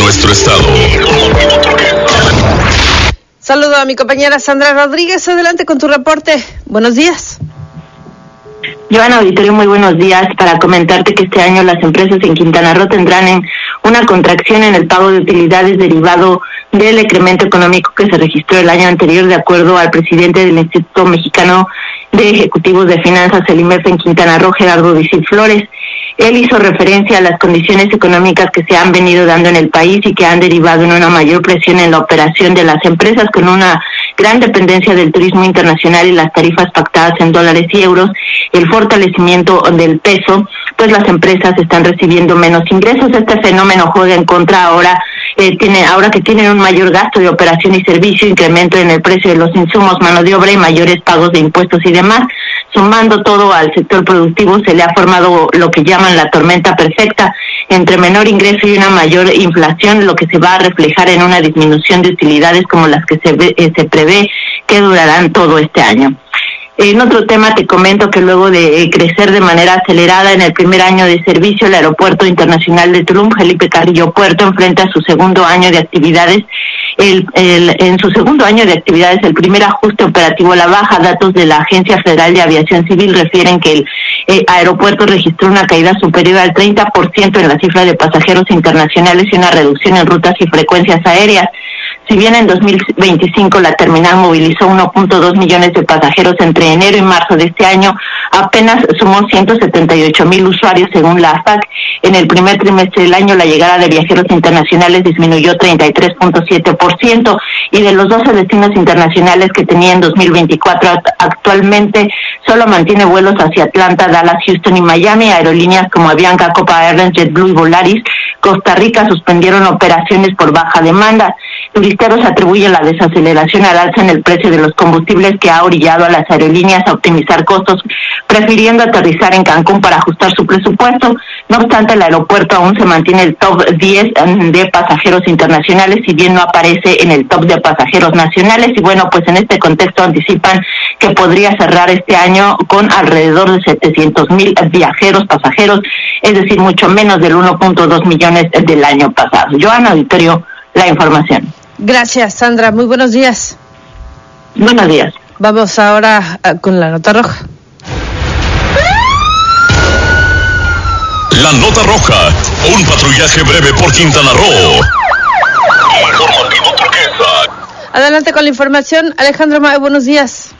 nuestro estado. Saludo a mi compañera Sandra Rodríguez. Adelante con tu reporte. Buenos días. Joana, auditorio, muy buenos días. Para comentarte que este año las empresas en Quintana Roo tendrán una contracción en el pago de utilidades derivado del incremento económico que se registró el año anterior, de acuerdo al presidente del Instituto Mexicano de Ejecutivos de Finanzas, el IMEF, en Quintana Roo, Gerardo Visil Flores. Él hizo referencia a las condiciones económicas que se han venido dando en el país y que han derivado en una mayor presión en la operación de las empresas, con una gran dependencia del turismo internacional y las tarifas pactadas en dólares y euros, el fortalecimiento del peso, pues las empresas están recibiendo menos ingresos. Este fenómeno juega en contra ahora que tienen un mayor gasto de operación y servicio, incremento en el precio de los insumos, mano de obra y mayores pagos de impuestos y demás. Sumando todo al sector productivo, se le ha formado lo que llaman la tormenta perfecta, entre menor ingreso y una mayor inflación, lo que se va a reflejar en una disminución de utilidades como las que se prevé que durarán todo este año. En otro tema te comento que luego de crecer de manera acelerada en el primer año de servicio, el Aeropuerto Internacional de Tulum, Felipe Carrillo Puerto, enfrenta su segundo año de actividades. En su segundo año de actividades, el primer ajuste operativo a la baja. Datos de la Agencia Federal de Aviación Civil refieren que el aeropuerto registró una caída superior al 30% en la cifra de pasajeros internacionales y una reducción en rutas y frecuencias aéreas. Si bien en 2025 la terminal movilizó 1.2 millones de pasajeros entre enero y marzo de este año, apenas sumó 178,000 usuarios según la AFAC. En el primer trimestre del año la llegada de viajeros internacionales disminuyó 33.7%, y de los 12 destinos internacionales que tenía en 2024, actualmente solo mantiene vuelos hacia Atlanta, Dallas, Houston y Miami. Aerolíneas como Avianca, Copa Airlines, JetBlue y Volaris Costa Rica suspendieron operaciones por baja demanda. Turisteros atribuyen la desaceleración al alza en el precio de los combustibles, que ha orillado a las aerolíneas a optimizar costos, prefiriendo aterrizar en Cancún para ajustar su presupuesto. No obstante, el aeropuerto aún se mantiene el top 10 de pasajeros internacionales, si bien no aparece en el top de pasajeros nacionales. Y bueno, pues en este contexto anticipan que podría cerrar este año con alrededor de 700,000 pasajeros, es decir, mucho menos del 1.2 millones del año pasado. Joana, auditorio, la información. Gracias, Sandra. Muy buenos días. Buenos días. Vamos ahora con la nota roja. La nota roja, un patrullaje breve por Quintana Roo. Informativo Turquesa. Adelante con la información. Alejandro Mae, buenos días.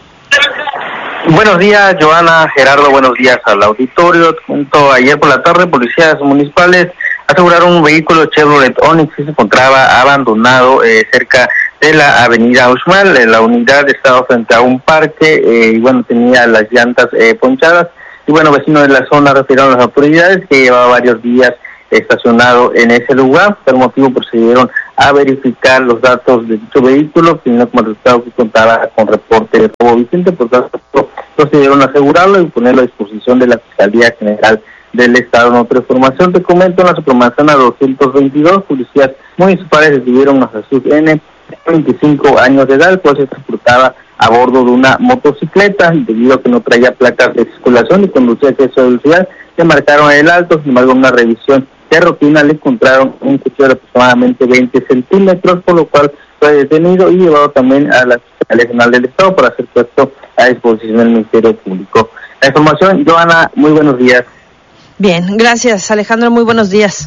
Buenos días, Joana, Gerardo, buenos días al auditorio. Ayer por la tarde, policías municipales aseguraron un vehículo Chevrolet Onix que se encontraba abandonado cerca de la avenida Uxmal. La unidad estaba frente a un parque y bueno, tenía las llantas ponchadas. Y bueno, vecinos de la zona refirieron a las autoridades que llevaba varios días estacionado en ese lugar. Por el motivo procedieron a verificar los datos de dicho vehículo, teniendo como resultado que contaba con reporte de robo vigente. Por tanto, procedieron a asegurarlo y ponerlo a disposición de la Fiscalía General del Estado. En otra información te comento, en la Supremacana 222, policías municipales detuvieron a Jesús N., de 25 años de edad, pues se transportaba a bordo de una motocicleta, debido a que no traía placas de circulación y conducía a exceso de velocidad. Le marcaron el alto. Sin embargo, en una revisión de rutina le encontraron un cuchillo de aproximadamente 20 centímetros, por lo cual fue detenido y llevado también a la Fiscalía General del Estado para ser puesto a disposición del Ministerio Público. La información, Joana, muy buenos días. Bien, gracias, Alejandro, muy buenos días.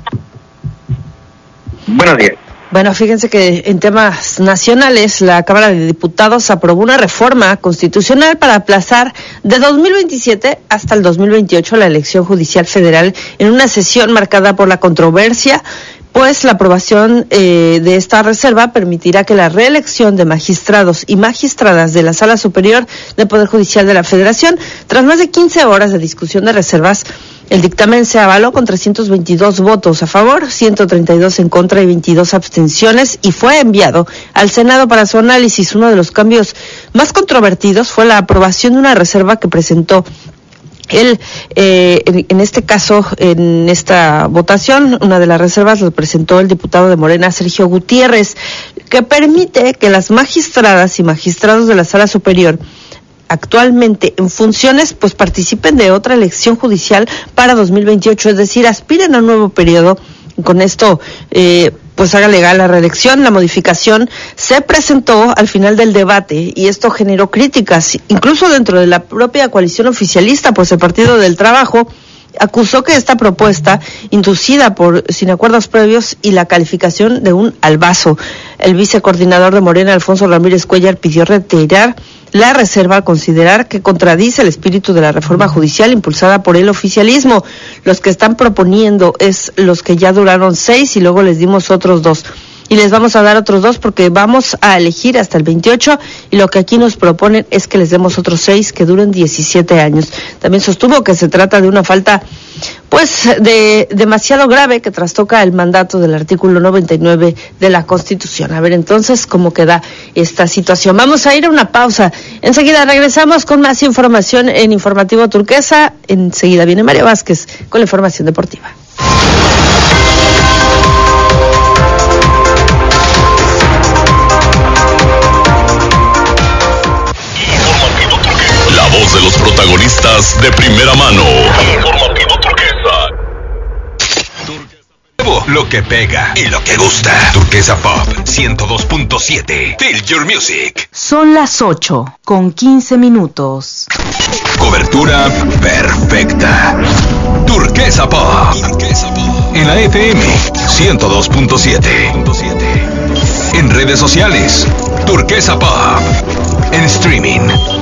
Buenos días. Bueno, fíjense que en temas nacionales, la Cámara de Diputados aprobó una reforma constitucional para aplazar de 2027 hasta el 2028 la elección judicial federal, en una sesión marcada por la controversia, pues la aprobación de esta reserva permitirá que la reelección de magistrados y magistradas de la Sala Superior del Poder Judicial de la Federación, tras más de 15 horas de discusión de reservas, el dictamen se avaló con 322 votos a favor, 132 en contra y 22 abstenciones, y fue enviado al Senado para su análisis. Uno de los cambios más controvertidos fue la aprobación de una reserva que presentó él, en este caso, en esta votación, una de las reservas lo presentó el diputado de Morena, Sergio Gutiérrez, que permite que las magistradas y magistrados de la Sala Superior actualmente en funciones, pues participen de otra elección judicial para 2028, es decir, aspiren a un nuevo periodo con esto pues haga legal la reelección. La modificación se presentó al final del debate y esto generó críticas, incluso dentro de la propia coalición oficialista, pues el Partido del Trabajo acusó que esta propuesta, inducida por sin acuerdos previos y la calificación de un albazo. El vicecoordinador de Morena, Alfonso Ramírez Cuellar, pidió retirar la reserva al considerar que contradice el espíritu de la reforma judicial impulsada por el oficialismo. Los que están proponiendo es los que ya duraron 6 y luego les dimos otros 2. Y les vamos a dar otros 2 porque vamos a elegir hasta el 28 y lo que aquí nos proponen es que les demos otros 6 que duren 17 años. También sostuvo que se trata de una falta pues de demasiado grave que trastoca el mandato del artículo 99 de la Constitución. A ver entonces cómo queda esta situación. Vamos a ir a una pausa. Enseguida regresamos con más información en Informativo Turquesa. Enseguida viene María Vázquez con la información deportiva. La voz de los protagonistas de primera mano. Informativo Turquesa. Lo que pega y lo que gusta. Turquesa Pop 102.7. Feel your music. Son las 8:15. Cobertura perfecta. Turquesa Pop. En la FM 102.7. En redes sociales. Turquesa Pop. En streaming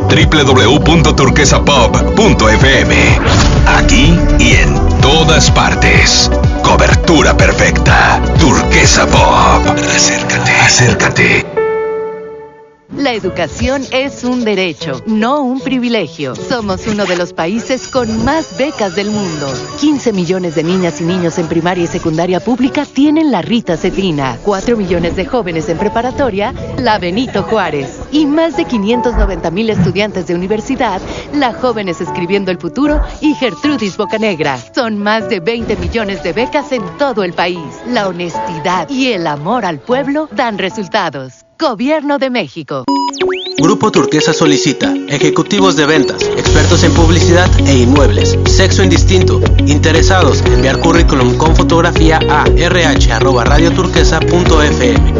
www.turquesapop.fm. Aquí y en todas partes. Cobertura perfecta. Turquesa Pop. Acércate. La educación es un derecho, no un privilegio. Somos uno de los países con más becas del mundo. 15 millones de niñas y niños en primaria y secundaria pública tienen la Rita Cetrina. 4 millones de jóvenes en preparatoria, la Benito Juárez. Y más de 590,000 estudiantes de universidad, la Jóvenes Escribiendo el Futuro y Gertrudis Bocanegra. Son más de 20 millones de becas en todo el país. La honestidad y el amor al pueblo dan resultados. Gobierno de México. Grupo Turquesa solicita ejecutivos de ventas, expertos en publicidad e inmuebles, sexo indistinto, interesados en enviar currículum con fotografía a rh@radioturquesa.fm,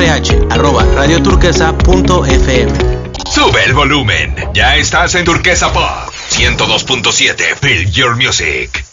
rh@radioturquesa.fm. Sube el volumen. Ya estás en Turquesa Pop 102.7. Feel your music.